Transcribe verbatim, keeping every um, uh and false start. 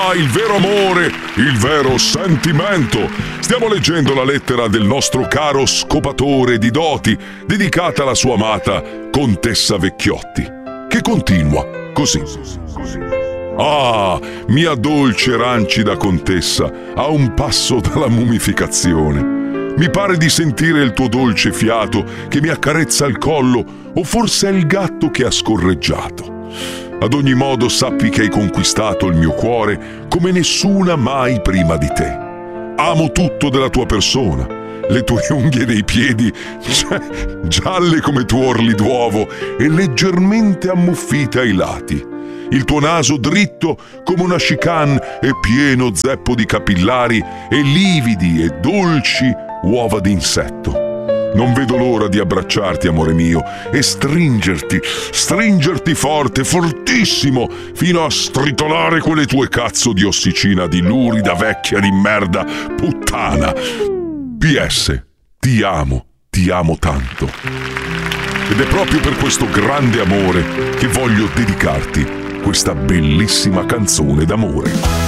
Ah, il vero amore, il vero sentimento. Stiamo leggendo la lettera del nostro caro scopatore di doti, dedicata alla sua amata Contessa Vecchiotti, che continua così. Ah, mia dolce rancida contessa, a un passo dalla mummificazione. Mi pare di sentire il tuo dolce fiato che mi accarezza il collo, o forse è il gatto che ha scorreggiato. Ad ogni modo sappi che hai conquistato il mio cuore come nessuna mai prima di te. Amo tutto della tua persona, le tue unghie dei piedi gialle come tuorli d'uovo e leggermente ammuffite ai lati, il tuo naso dritto come una chicane e pieno zeppo di capillari e lividi e dolci uova d'insetto. Non vedo l'ora di abbracciarti, amore mio, e stringerti, stringerti forte, fortissimo, fino a stritolare quelle tue cazzo di ossicina di lurida vecchia di merda puttana. P S. Ti amo, ti amo tanto. Ed è proprio per questo grande amore che voglio dedicarti questa bellissima canzone d'amore.